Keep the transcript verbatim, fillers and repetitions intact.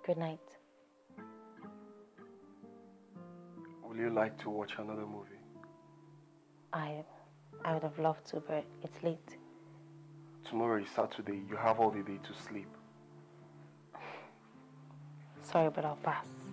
Good night. Would you like to watch another movie? I, I would have loved to, but it's late. Tomorrow is Saturday. You have all the day to sleep. Sorry, but I'll pass.